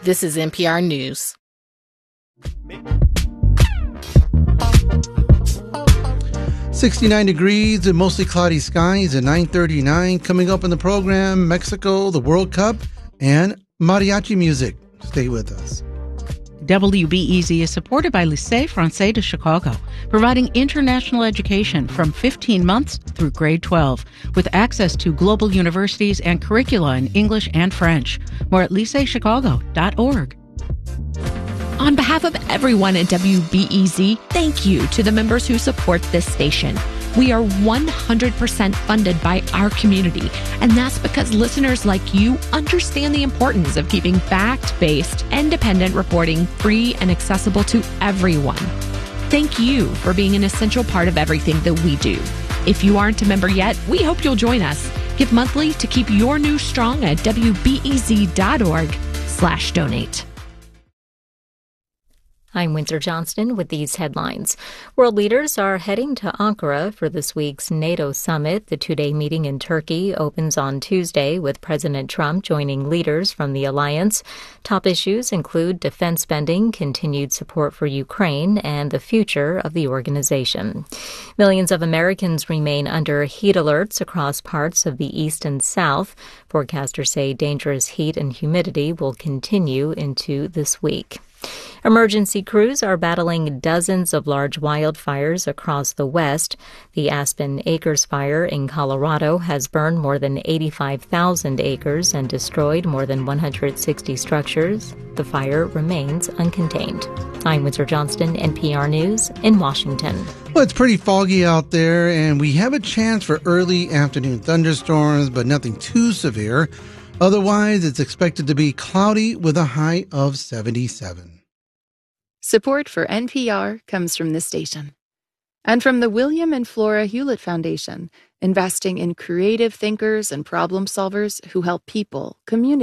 This is NPR News. 69 degrees and mostly cloudy skies at 9:39. Coming up in the program, Mexico, the World Cup, and mariachi music. Stay with us. WBEZ is supported by Lycée Français de Chicago, providing international education from 15 months through grade 12, with access to global universities and curricula in English and French. More at lyceechicago.org. On behalf of everyone at WBEZ, thank you to the members who support this station. We are 100% funded by our community, and that's because listeners like you understand the importance of keeping fact-based, independent reporting free and accessible to everyone. Thank you for being an essential part of everything that we do. If you aren't a member yet, we hope you'll join us. Give monthly to keep your news strong at wbez.org/donate. I'm Windsor Johnston with these headlines. World leaders are heading to Ankara for this week's NATO summit. The two-day meeting in Turkey opens on Tuesday with President Trump joining leaders from the alliance. Top issues include defense spending, continued support for Ukraine, and the future of the organization. Millions of Americans remain under heat alerts across parts of the east and south. Forecasters say dangerous heat and humidity will continue into this week. Emergency crews are battling dozens of large wildfires across the West. The Aspen Acres fire in Colorado has burned more than 85,000 acres and destroyed more than 160 structures. The fire remains uncontained. I'm Windsor Johnston, NPR News in Washington. Well, it's pretty foggy out there, and we have a chance for early afternoon thunderstorms, but nothing too severe. Otherwise, it's expected to be cloudy with a high of 77. Support for NPR comes from this station and from the William and Flora Hewlett Foundation, investing in creative thinkers and problem solvers who help people, communities,